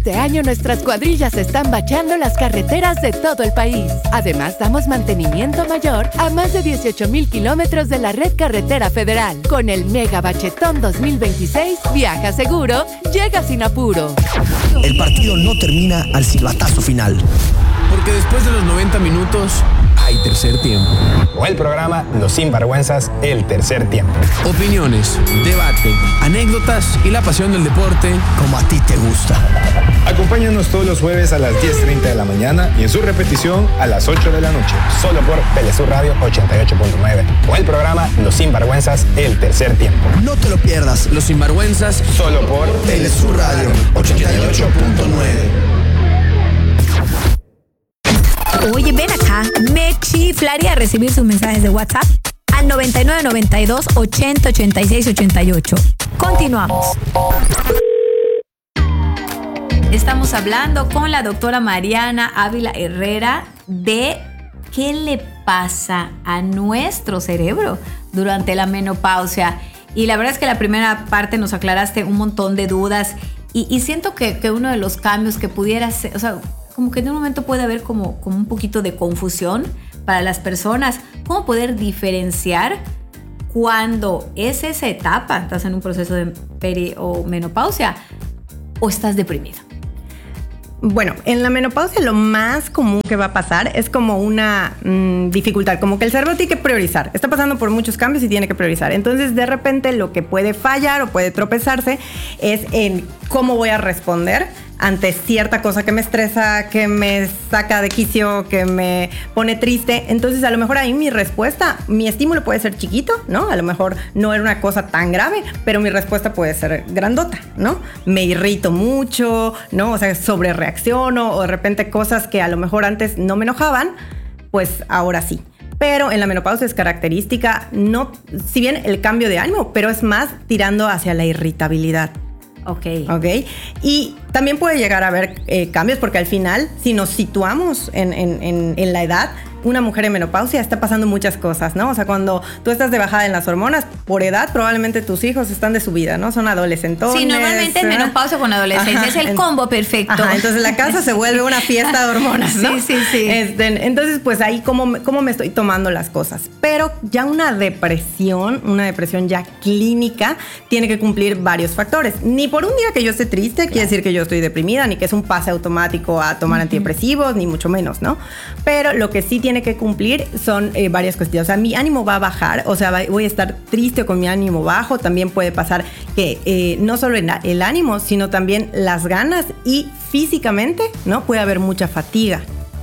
Este año nuestras cuadrillas están bacheando las carreteras de todo el país. Además, damos mantenimiento mayor a más de 18,000 kilómetros de la red carretera federal. Con el Mega Bachetón 2026, viaja seguro, llega sin apuro. El partido no termina al silbatazo final. Porque después de los 90 minutos, hay tercer tiempo. O el programa Los Sinvergüenzas, el tercer tiempo. Opiniones, debate, anécdotas y la pasión del deporte como a ti te gusta. Acompáñanos todos los jueves a las 10:30 de la mañana y en su repetición a las 8 de la noche. Solo por Telesur Radio 88.9. O el programa Los Sinvergüenzas, el tercer tiempo. No te lo pierdas. Los Sinvergüenzas, solo por Telesur Radio 88.9. Oye, ven acá, me chiflaría recibir sus mensajes de WhatsApp al 9992 80 86 88. Continuamos. Estamos hablando con la doctora Mariana Ávila Herrera de qué le pasa a nuestro cerebro durante la menopausia. Y la verdad es que la primera parte nos aclaraste un montón de dudas y siento que uno de los cambios que pudiera ser, o sea, como que en un momento puede haber como un poquito de confusión para las personas. ¿Cómo poder diferenciar cuando es esa etapa, estás en un proceso de peri o menopausia o estás deprimido? Bueno, en la menopausia lo más común que va a pasar es como una dificultad, como que el cerebro tiene que priorizar. Está pasando por muchos cambios y tiene que priorizar. Entonces, de repente, lo que puede fallar o puede tropezarse es en cómo voy a responder ante cierta cosa que me estresa, que me saca de quicio, que me pone triste. Entonces, a lo mejor ahí mi respuesta, mi estímulo puede ser chiquito, ¿no? A lo mejor no era una cosa tan grave, pero mi respuesta puede ser grandota, ¿no? Me irrito mucho, ¿no? O sea, sobrereacciono o de repente cosas que a lo mejor antes no me enojaban, pues ahora sí. Pero en la menopausia es característica, no, si bien el cambio de ánimo, pero es más tirando hacia la irritabilidad. Ok. Y también puede llegar a haber cambios porque al final, si nos situamos en la edad, una mujer en menopausia está pasando muchas cosas, ¿no? O sea, cuando tú estás de bajada en las hormonas, por edad, probablemente tus hijos están de subida, ¿no? Son adolescentones. Sí, normalmente en menopausia con adolescencia es el combo perfecto. Ajá, entonces la casa se vuelve una fiesta de hormonas, ¿no? Sí. Entonces, pues ahí cómo me estoy tomando las cosas. Pero ya una depresión ya clínica, tiene que cumplir varios factores. Ni por un día que yo esté triste, quiere decir que yo estoy deprimida, ni que es un pase automático a tomar antidepresivos, ni mucho menos, ¿no? Pero lo que sí tiene que cumplir son varias cuestiones. O sea, mi ánimo va a bajar, o sea, voy a estar triste con mi ánimo bajo. También puede pasar que no solo el ánimo, sino también las ganas y físicamente, ¿no? Puede haber mucha fatiga.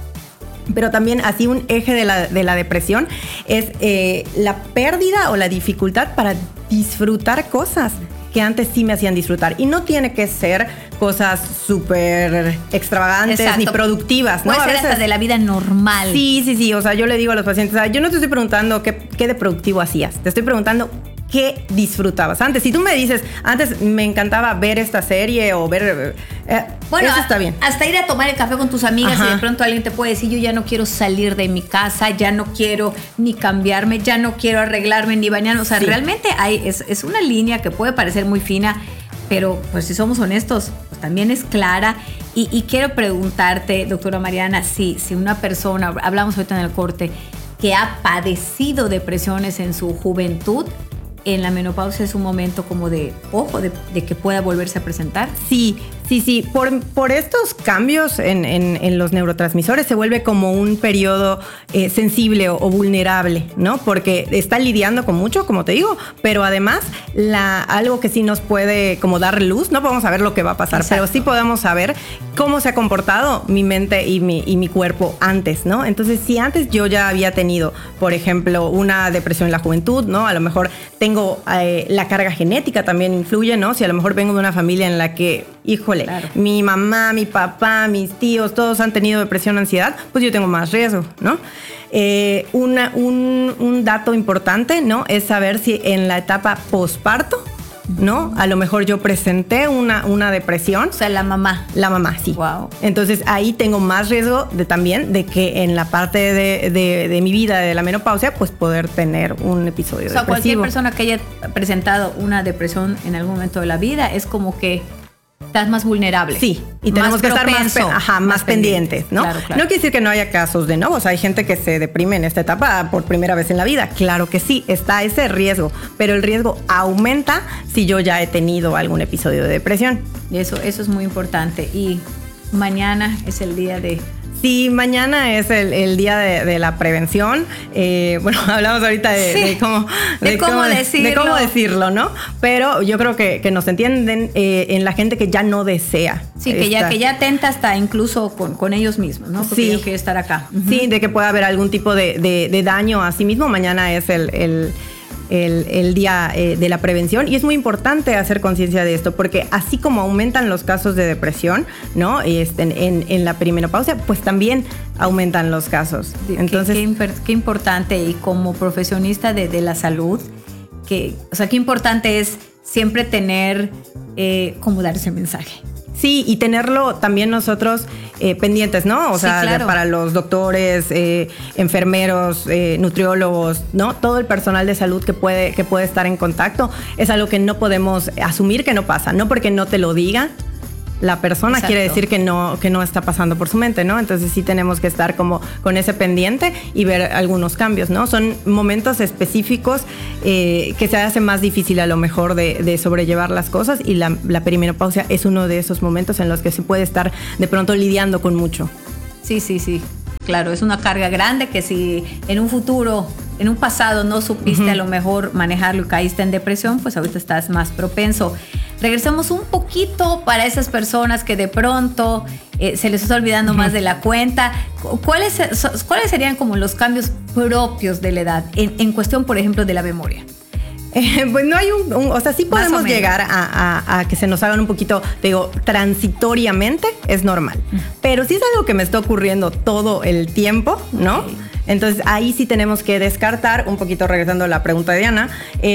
Pero también así un eje de la depresión es la pérdida o la dificultad para disfrutar cosas que antes sí me hacían disfrutar. Y no tiene que ser cosas súper extravagantes. Exacto. Ni productivas, ¿no? Puede ser hasta de la vida normal. Sí. O sea, yo le digo a los pacientes, o sea, yo no te estoy preguntando qué de productivo hacías. Te estoy preguntando qué disfrutabas antes. Si tú me dices, antes me encantaba ver esta serie o ver... bueno, eso está bien. Hasta ir a tomar el café con tus amigas. Ajá. Y de pronto alguien te puede decir, yo ya no quiero salir de mi casa, ya no quiero ni cambiarme, ya no quiero arreglarme ni bañarme. O sea, sí. Realmente es una línea que puede parecer muy fina, pero pues si somos honestos, pues también es clara. Y quiero preguntarte, doctora Mariana, si una persona, hablamos ahorita en el corte, que ha padecido depresiones en su juventud, en la menopausia es un momento como de que pueda volverse a presentar. Sí. Por estos cambios en los neurotransmisores se vuelve como un periodo sensible o vulnerable, ¿no? Porque está lidiando con mucho, como te digo, pero además algo que sí nos puede como dar luz, no podemos saber lo que va a pasar. Exacto. Pero sí podemos saber cómo se ha comportado mi mente y mi cuerpo antes, ¿no? Entonces, si antes yo ya había tenido, por ejemplo, una depresión en la juventud, ¿no? A lo mejor tengo la carga genética también influye, ¿no? Si a lo mejor vengo de una familia en la que, híjole, claro, mi mamá, mi papá, mis tíos, todos han tenido depresión, ansiedad, pues yo tengo más riesgo, ¿no? Un dato importante, ¿no? Es saber si en la etapa posparto, ¿no? A lo mejor yo presenté una depresión. O sea, la mamá. La mamá, sí. Wow. Entonces, ahí tengo más riesgo también de que en la parte de mi vida, de la menopausia, pues poder tener un episodio depresivo. Cualquier persona que haya presentado una depresión en algún momento de la vida es como que estás más vulnerable. Sí, y tenemos que estar más pendientes, ¿no? Claro. No quiere decir que no haya casos de nuevos. Hay gente que se deprime en esta etapa por primera vez en la vida. Claro que sí, está ese riesgo, pero el riesgo aumenta si yo ya he tenido algún episodio de depresión. Eso es muy importante. Y mañana es el día de... Sí, mañana es el día de la prevención. Bueno, hablamos ahorita de cómo decirlo, ¿no? Pero yo creo que nos entienden en la gente que ya no desea. Sí, que ya atenta hasta incluso con ellos mismos, ¿no? Porque sí, yo quiero estar acá. Sí, de que pueda haber algún tipo de daño a sí mismo. Mañana es el día de la prevención, y es muy importante hacer conciencia de esto, porque así como aumentan los casos de depresión, ¿no? En la perimenopausia, pues también aumentan los casos. Entonces, qué importante, y como profesionista de la salud, qué importante es siempre tener cómo dar ese mensaje. Sí, y tenerlo también nosotros pendientes, ¿no? O sea, claro. Para los doctores, enfermeros, nutriólogos, ¿no? Todo el personal de salud que puede estar en contacto, es algo que no podemos asumir que no pasa, no porque no te lo diga la persona. Exacto. Quiere decir que no está pasando por su mente, ¿no? Entonces sí tenemos que estar como con ese pendiente y ver algunos cambios, ¿no? Son momentos específicos que se hace más difícil a lo mejor de sobrellevar las cosas, y la perimenopausia es uno de esos momentos en los que se puede estar de pronto lidiando con mucho. Sí. Claro, es una carga grande que si en un pasado no supiste a lo mejor manejarlo y caíste en depresión, pues ahorita estás más propenso. Regresamos un poquito para esas personas que de pronto se les está olvidando más de la cuenta. ¿Cuáles serían como los cambios propios de la edad en cuestión, por ejemplo, de la memoria? Pues no hay o sea, sí podemos llegar a que se nos hagan un poquito, digo, transitoriamente, es normal. Pero si es algo que me está ocurriendo todo el tiempo, ¿no? Okay. Entonces ahí sí tenemos que descartar, un poquito regresando a la pregunta de Diana,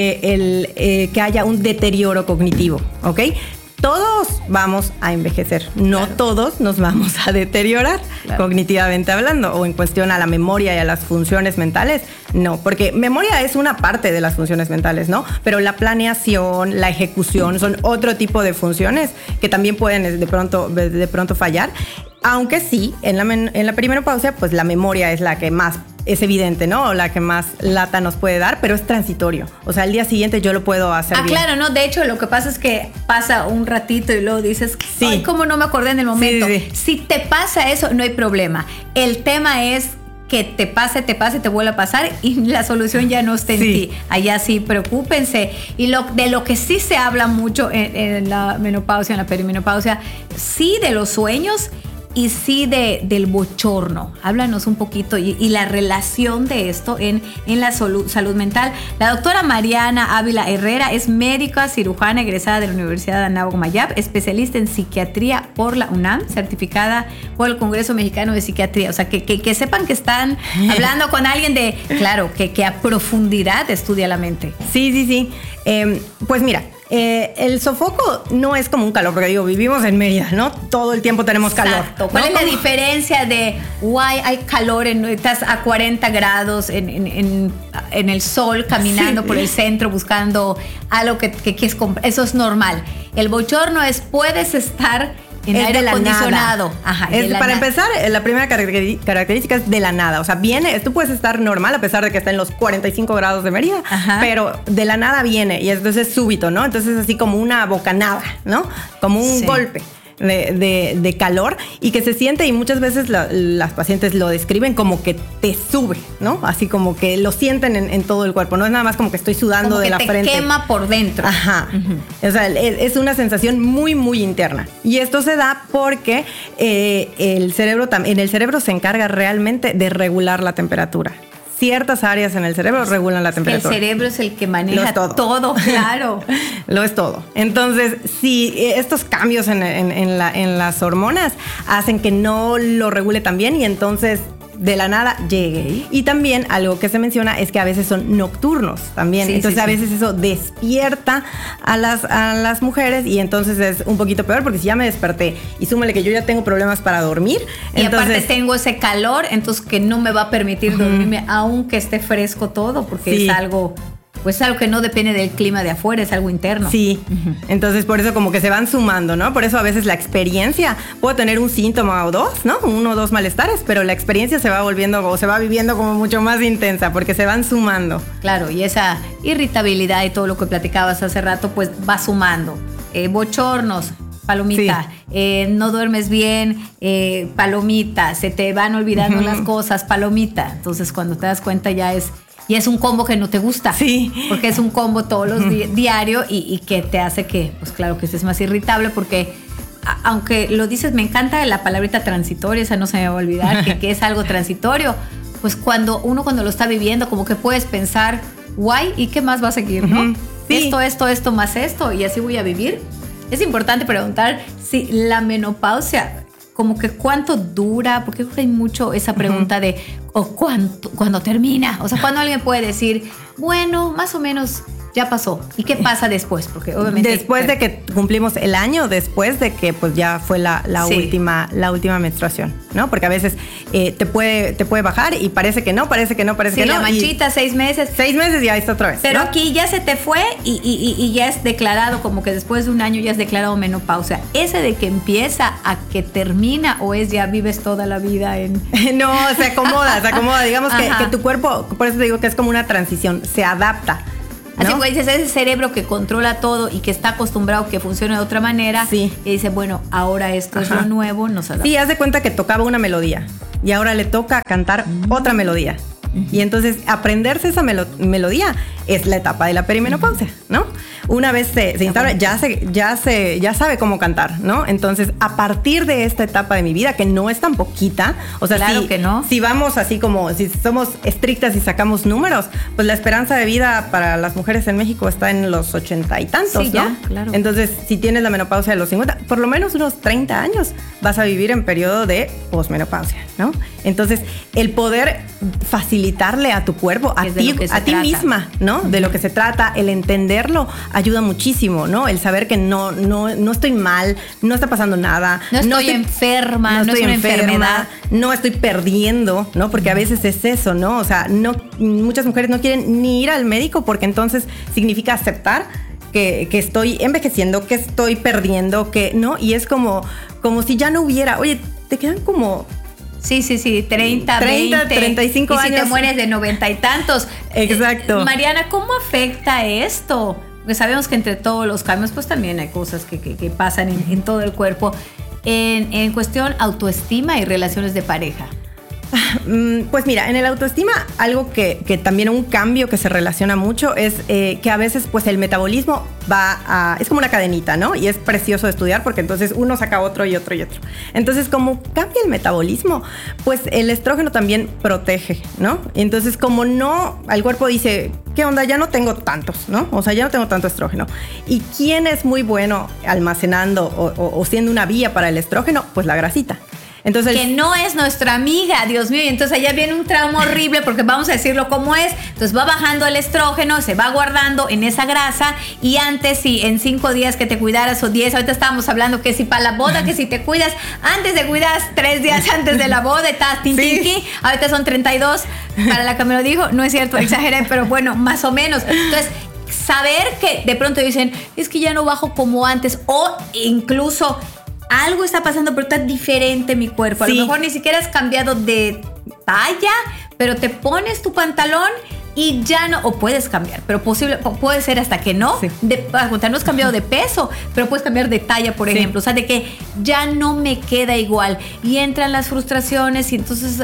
que haya un deterioro cognitivo, ¿ok? Todos vamos a envejecer, no todos nos vamos a deteriorar, cognitivamente hablando, o en cuestión a la memoria y a las funciones mentales, no, porque memoria es una parte de las funciones mentales, ¿no? Pero la planeación, la ejecución son otro tipo de funciones que también pueden de pronto fallar, aunque sí, en la perimenopausia, pues la memoria es la que más es evidente, ¿no? O la que más lata nos puede dar, pero es transitorio. O sea, al día siguiente yo lo puedo hacer bien. Claro, ¿no? De hecho, lo que pasa es que pasa un ratito y luego dices, ay, ¿cómo no me acordé en el momento? Sí. Si te pasa eso, no hay problema. El tema es que te pase, te vuelve a pasar y la solución ya no está en ti. Allá sí, preocúpense. Y de lo que sí se habla mucho en la menopausia, en la perimenopausia, sí de los sueños, y sí del bochorno. Háblanos un poquito y la relación de esto en la salud mental. La doctora Mariana Ávila Herrera es médica cirujana egresada de la Universidad de Anáhuac Mayab, especialista en psiquiatría por la UNAM, certificada por el Congreso Mexicano de Psiquiatría. O sea, que sepan que están hablando con alguien que a profundidad estudia la mente. Sí. Pues mira, el sofoco no es como un calor, porque digo, vivimos en Mérida, ¿no? Todo el tiempo tenemos calor. Exacto. ¿Cuál es la diferencia de hay calor, estás a 40 grados en el sol, caminando por el centro, buscando algo que es eso es normal? El bochorno puedes estar en aire acondicionado. Ajá, para empezar, la primera característica es de la nada. O sea, tú puedes estar normal a pesar de que está en los 45 grados de Mérida, pero de la nada viene, y entonces es súbito, ¿no? Entonces es así como una bocanada, ¿no? Como un golpe de calor, y que se siente, y muchas veces las pacientes lo describen como que te sube, ¿no? Así como que lo sienten en todo el cuerpo, no es nada más como que estoy sudando como de la frente. Te quema por dentro. Ajá. O sea, es una sensación muy, muy interna. Y esto se da porque en el cerebro se encarga realmente de regular la temperatura. Ciertas áreas en el cerebro regulan la temperatura. El cerebro es el que maneja todo, claro. Lo es todo. Entonces, si estos cambios en las hormonas hacen que no lo regule tan bien, y entonces de la nada llegue. Y también algo que se menciona es que a veces son nocturnos también. Entonces a veces eso despierta a las mujeres, y entonces es un poquito peor, porque si ya me desperté y súmale que yo ya tengo problemas para dormir. Y entonces, aparte tengo ese calor, entonces que no me va a permitir dormirme aunque esté fresco todo, porque es algo pues es algo que no depende del clima de afuera, es algo interno. Sí, entonces por eso como que se van sumando, ¿no? Por eso a veces la experiencia, puedo tener un síntoma o dos, ¿no? 1 o 2 malestares, pero la experiencia se va volviendo o se va viviendo como mucho más intensa porque se van sumando. Claro, y esa irritabilidad y todo lo que platicabas hace rato, pues va sumando. Bochornos, palomita. Sí. No duermes bien, palomita. Se te van olvidando las cosas, palomita. Entonces cuando te das cuenta ya es un combo que no te gusta. Sí. Porque es un combo todos los diario y que te hace que, pues claro, que estés más irritable porque aunque lo dices, me encanta la palabrita transitoria, esa no se me va a olvidar, que es algo transitorio. Pues cuando lo está viviendo, como que puedes pensar, guay, ¿y qué más va a seguir, no? Sí. Esto, más esto, y así voy a vivir. Es importante preguntar si la menopausia, como que cuánto dura, porque creo que hay mucho esa pregunta de cuándo termina. O sea, cuándo alguien puede decir, bueno, más o menos ya pasó. ¿Y qué pasa después? Porque obviamente después de que cumplimos el año, después de que pues ya fue la última menstruación, ¿no? Porque a veces te puede bajar y parece que no. Sí, la manchita, 6 meses. 6 meses ya está otra vez. Pero ¿no? Aquí ya se te fue y ya es declarado, como que después de un año ya es declarado menopausia. ¿Ese de que empieza a que termina o es ya vives toda la vida en...? No, se acomoda. Digamos que tu cuerpo, por eso te digo que es como una transición, se adapta. ¿no? Así como dices, ese cerebro que controla todo y que está acostumbrado que funcione de otra manera, y dice, bueno, ahora esto es lo nuevo, nos adapta. Sí, haz de cuenta que tocaba una melodía y ahora le toca cantar otra melodía. Y entonces aprenderse esa melodía es la etapa de la perimenopausia, ¿no? Una vez se instala, ya sabe cómo cantar, ¿no? Entonces, a partir de esta etapa de mi vida, que no es tan poquita, o sea, claro que no. Si vamos así como, si somos estrictas y sacamos números, pues la esperanza de vida para las mujeres en México está en los 80 y tantos, sí, ¿no? Ya, claro. Entonces, si tienes la menopausia de los 50, por lo menos unos 30 años vas a vivir en periodo de posmenopausia, ¿no? Entonces, el poder facilitarle a tu cuerpo, a ti misma, ¿no? De lo que se trata, el entenderlo ayuda muchísimo, ¿no? El saber que no estoy mal, no está pasando nada. No estoy enferma, no es una enfermedad. No estoy perdiendo, ¿no? Porque a veces es eso, ¿no? O sea, muchas mujeres no quieren ni ir al médico porque entonces significa aceptar que estoy envejeciendo, que estoy perdiendo, que, ¿no? Y es como si ya no hubiera, oye, te quedan como... Sí, 30, 20, 35 años. Y si te mueres de 90 y tantos. Exacto. Mariana, ¿cómo afecta esto? Porque sabemos que entre todos los cambios, pues también hay cosas que pasan en todo el cuerpo. En cuestión autoestima y relaciones de pareja. Pues mira, en el autoestima, algo que también un cambio que se relaciona mucho es que a veces pues el metabolismo es como una cadenita, ¿no? Y es precioso de estudiar porque entonces uno saca otro y otro y otro. Entonces, como cambia el metabolismo, pues el estrógeno también protege, ¿no? Entonces, como el cuerpo dice, ¿qué onda? Ya no tengo tantos, ¿no? O sea, ya no tengo tanto estrógeno. ¿Y quién es muy bueno almacenando o siendo una vía para el estrógeno? Pues la grasita. Entonces, que no es nuestra amiga, Dios mío, y entonces allá viene un trauma horrible porque vamos a decirlo como es, entonces va bajando el estrógeno, se va guardando en esa grasa y antes si en 5 días que te cuidaras o 10, ahorita estábamos hablando que si para la boda, que si te cuidas, antes de cuidas 3 días antes de la boda, estás tintinqui, ahorita son 32, para la que me lo dijo, no es cierto, exageré, pero bueno, más o menos, entonces... Saber que de pronto dicen, es que ya no bajo como antes o incluso... Algo está pasando, pero está diferente mi cuerpo. A lo mejor ni siquiera has cambiado de talla, pero te pones tu pantalón y ya no, o puedes cambiar, pero puede ser hasta que no. No has cambiado de peso, pero puedes cambiar de talla, por ejemplo. O sea, de que ya no me queda igual. Y entran las frustraciones y entonces,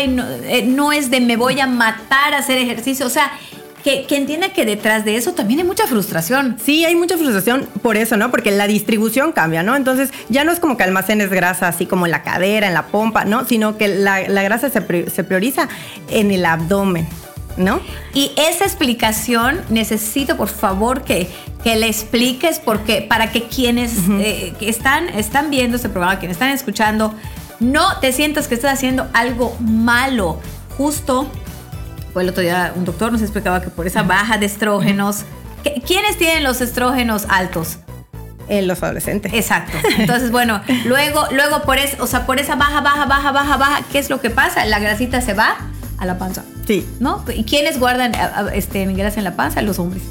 no es de me voy a matar a hacer ejercicio. O sea, que entienda que detrás de eso también hay mucha frustración. Sí, hay mucha frustración por eso, ¿no? Porque la distribución cambia, ¿no? Entonces, ya no es como que almacenes grasa así como en la cadera, en la pompa, ¿no? Sino que la grasa se prioriza en el abdomen, ¿no? Y esa explicación necesito, por favor, que le expliques porque para que quienes que están viendo este programa, quienes están escuchando, no te sientas que estás haciendo algo malo. Justo... Pues el otro día un doctor nos explicaba que por esa baja de estrógenos, ¿quiénes tienen los estrógenos altos? Los adolescentes. Exacto. Entonces, bueno, luego por esa baja, ¿qué es lo que pasa? La grasita se va a la panza. Sí. ¿No? ¿Y quiénes guardan mangueras en la panza? Los hombres.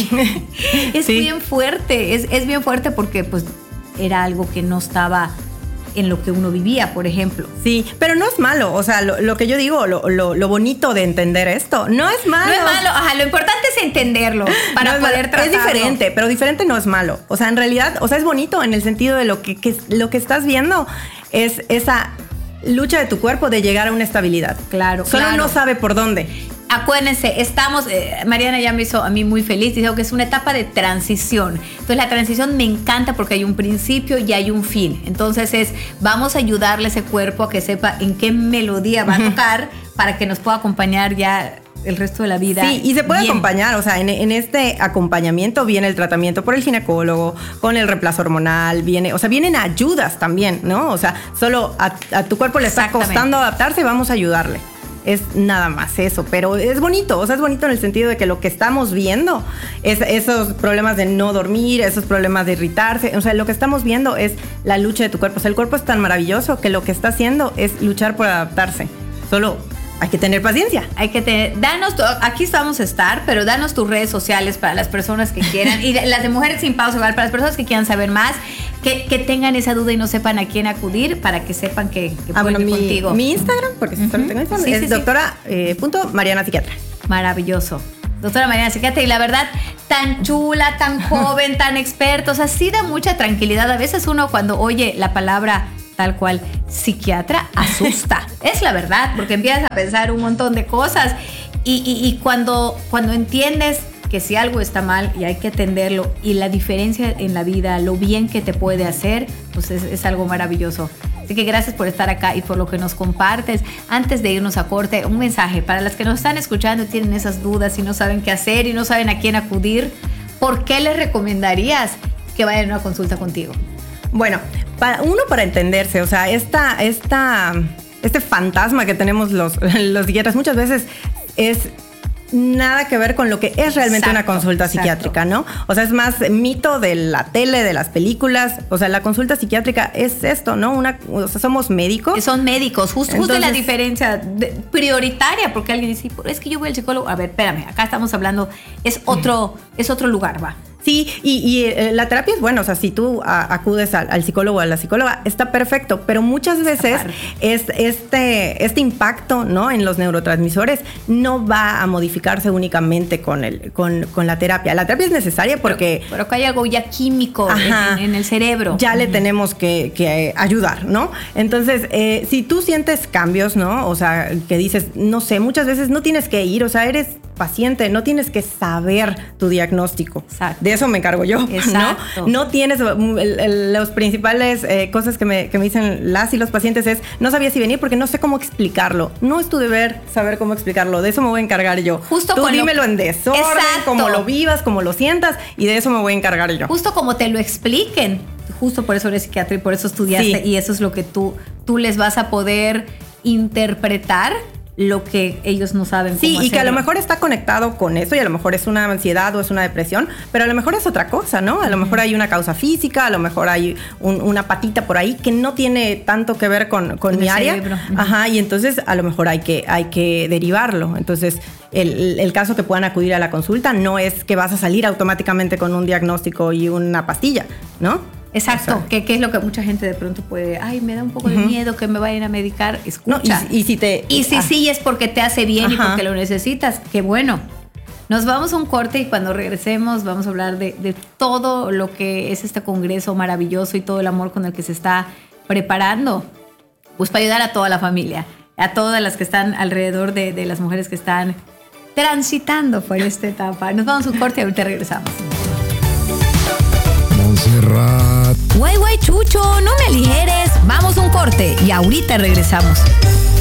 Es Sí. bien fuerte, es bien fuerte porque pues era algo que no estaba en lo que uno vivía, por ejemplo. Sí, pero no es malo. O sea, lo que yo digo, lo bonito de entender esto, no es malo. No es malo, ajá, lo importante es entenderlo para No es poder malo. tratarlo. Es diferente, pero diferente no es malo. O sea, en realidad, o sea, es bonito en el sentido de lo que estás viendo es esa lucha de tu cuerpo de llegar a una estabilidad. Claro, Solo claro. no sabe por dónde. Acuérdense, Mariana ya me hizo a mí muy feliz, dijo que es una etapa de transición. Entonces la transición me encanta porque hay un principio y hay un fin. Entonces vamos a ayudarle a ese cuerpo a que sepa en qué melodía va a tocar para que nos pueda acompañar ya el resto de la vida. Sí, y se puede bien. acompañar, o sea, en este acompañamiento viene el tratamiento por el ginecólogo, con el reemplazo hormonal, vienen ayudas también, ¿no? O sea, solo a tu cuerpo le está Exactamente. costando adaptarse, vamos a ayudarle. Es nada más eso, pero es bonito, o sea, es bonito en el sentido de que lo que estamos viendo es esos problemas de no dormir, esos problemas de irritarse, o sea, lo que estamos viendo es la lucha de tu cuerpo. O sea, el cuerpo es tan maravilloso que lo que está haciendo es luchar por adaptarse. Solo hay que tener paciencia. Hay que aquí vamos a estar, pero danos tus redes sociales para las personas que quieran, y las de Mujeres Sin Pausa, para las personas que quieran saber más, que tengan esa duda y no sepan a quién acudir, para que sepan que pueden ir contigo. Mi Instagram, porque solo tengo Instagram, Sí, es sí, sí. doctora Mariana Psiquiatra. Maravilloso. Doctora Mariana Psiquiatra, y la verdad, tan chula, tan joven, tan experta, o sea, sí da mucha tranquilidad. A veces uno cuando oye la palabra tal cual psiquiatra asusta. Es la verdad, porque empiezas a pensar un montón de cosas y cuando entiendes que si algo está mal y hay que atenderlo, y la diferencia en la vida, lo bien que te puede hacer, pues es algo maravilloso. Así que gracias por estar acá y por lo que nos compartes. Antes de irnos a corte, un mensaje para las que nos están escuchando y tienen esas dudas y no saben qué hacer y no saben a quién acudir. ¿Por qué les recomendarías que vayan a una consulta contigo? Bueno, para entenderse, o sea, este fantasma que tenemos los psiquiatras muchas veces es nada que ver con lo que es realmente una consulta psiquiátrica, ¿no? O sea, es más mito de la tele, de las películas. O sea, la consulta psiquiátrica es esto, ¿no? O sea, somos médicos. Son médicos, justo Entonces, la diferencia prioritaria, porque alguien dice, es que yo voy al psicólogo. A ver, espérame, acá estamos hablando, es otro lugar, va. Sí, y la terapia es buena, o sea, si tú acudes al psicólogo o a la psicóloga, está perfecto, pero muchas veces este impacto, ¿no?, en los neurotransmisores no va a modificarse únicamente con la terapia. La terapia es necesaria porque... Pero que hay algo ya químico en el cerebro. Ya le tenemos que ayudar, ¿no? Entonces, si tú sientes cambios, ¿no? O sea, que dices, no sé, muchas veces no tienes que ir, o sea, eres paciente, no tienes que saber tu diagnóstico. Exacto. De eso me encargo yo, Exacto. ¿no? No tienes los principales cosas que me dicen las y los pacientes es, no sabía si venir porque no sé cómo explicarlo. No es tu deber saber cómo explicarlo, de eso me voy a encargar yo. Justo tú dímelo en desorden, Exacto. como lo vivas, como lo sientas, y de eso me voy a encargar yo. Justo como te lo expliquen. Justo por eso eres psiquiatra y por eso estudiaste, Sí. y eso es lo que tú les vas a poder interpretar, lo que ellos no saben cómo Sí, y que a lo hacerlo. mejor está conectado con eso, y a lo mejor es una ansiedad o es una depresión, pero a lo mejor es otra cosa, ¿no? A lo mejor hay una causa física, a lo mejor hay una patita por ahí que no tiene tanto que ver con mi el área. cerebro. Ajá, y entonces a lo mejor hay que derivarlo. Entonces, el caso que puedan acudir a la consulta no es que vas a salir automáticamente con un diagnóstico y una pastilla, ¿no? Exacto, O sea, que es lo que mucha gente de pronto puede, me da un poco de miedo que me vayan a medicar. Escucha. No, y si sí es porque te hace bien y Ajá. porque lo necesitas, qué bueno. Nos vamos a un corte y cuando regresemos vamos a hablar de todo lo que es este congreso maravilloso y todo el amor con el que se está preparando, pues para ayudar a toda la familia, a todas las que están alrededor de las mujeres que están transitando por esta etapa. Nos vamos a un corte y ahorita regresamos. Montserrat. Guay, guay, chucho, no me aligeres. Vamos a un corte y ahorita regresamos.